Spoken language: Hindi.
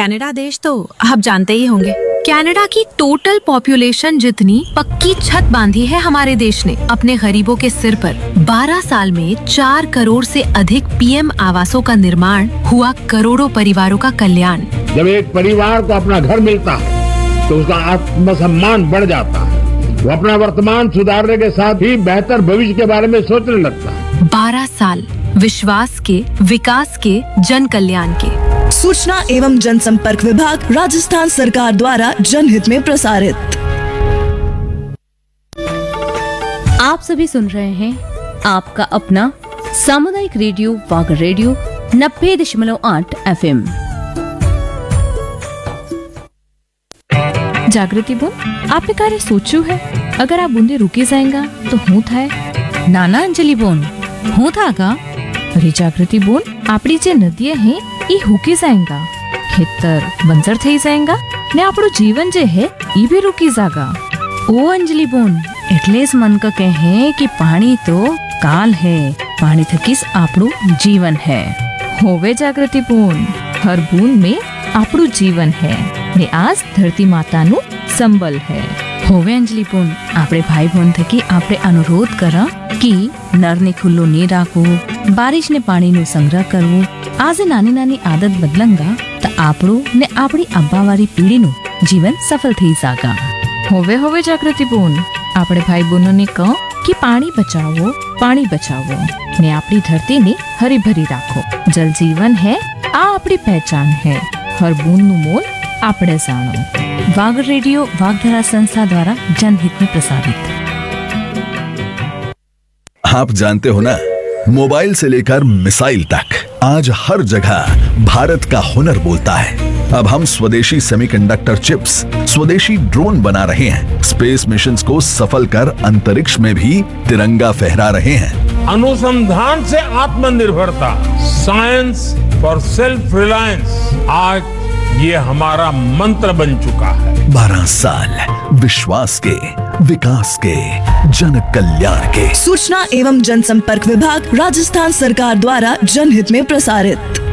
कनाडा देश तो आप जानते ही होंगे। कनाडा की टोटल पॉपुलेशन जितनी पक्की छत बांधी है हमारे देश ने अपने गरीबों के सिर पर। 12 साल में 4 करोड़ से अधिक पीएम आवासों का निर्माण हुआ, करोड़ों परिवारों का कल्याण। जब एक परिवार को अपना घर मिलता है तो उसका आत्मसम्मान बढ़ जाता है। वो अपना वर्तमान सुधारने के साथ ही बेहतर भविष्य के बारे में सोचने लगता है। 12 साल विश्वास के, विकास के, जन कल्याण के। सूचना एवं जनसंपर्क विभाग, राजस्थान सरकार द्वारा जनहित में प्रसारित। आप सभी सुन रहे हैं आपका अपना सामुदायिक रेडियो वागर रेडियो 90.8 FM। जागृति बोन, आपने कार्य सोच्યું है? अगर आप बूंदे रुकी जाएगा तो હું થાય? નાના અંજલિ બોન, હું થાગા? અરે જાગૃતિ બોન, આપણી જે નદીએ હે એ હુકી जाएगा, ખેતર બંજર થઈ जाएगा ને આપણું જીવન જે હે એ भी रुकी जागा। ओ અંજલિ બોન, એટલે જ મન ક કહે કે પાણી તો કાલ है, પાણી થકી જ આપણું જીવન है। હોવે જાગૃતિ બોન, हर बूंद में આપણું जीवन है ने आज धरती माताનું संबल है। होवे अंजलि बोन, आपणे भाई बहन थकी आपणे अनुरोध करा कि नर ने खुल्लो नहीं राखवू, बारिश ने पानी नो संग्रह करवू। आज नानी नानी आदत बदलंगा तो आपणो ने आपणी आबावारी पीढ़ी नु जीवन सफल थई जागा। होवे होवे जागृति बोन, आपणे भाई बहनों ने कहो कि पानी बचावो, पानी बचावो ने आपणी धरती ने हरी भरी राखो। जल जीवन है, आ आपणी पहचान है। हर बूंद नु मोल आपणे जानो। वागर रेडियो वागधरा संस्था द्वारा जनहित में प्रसारित। आप जानते हो ना, मोबाइल से लेकर मिसाइल तक आज हर जगह भारत का हुनर बोलता है। अब हम स्वदेशी सेमीकंडक्टर चिप्स, स्वदेशी ड्रोन बना रहे हैं, स्पेस मिशंस को सफल कर अंतरिक्ष में भी तिरंगा फहरा रहे हैं। अनुसंधान से आत्मनिर्भरता, साइंस फॉर सेल्फ रिलायंस, आज ये हमारा मंत्र बन चुका है। 12 साल विश्वास के, विकास के, जन कल्याण के। सूचना एवं जनसंपर्क विभाग, राजस्थान सरकार द्वारा जनहित में प्रसारित।